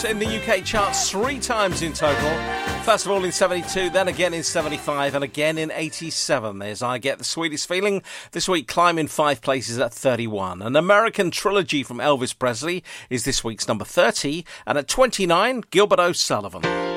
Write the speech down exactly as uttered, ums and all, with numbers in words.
Elvis in the U K charts three times in total. First of all in seventy-two, then again in seventy-five, and again in eighty-seven. There's I Get the Sweetest Feeling. This week climbing five places at thirty-one. An American Trilogy from Elvis Presley is this week's number thirty. And at twenty-nine, Gilbert O'Sullivan.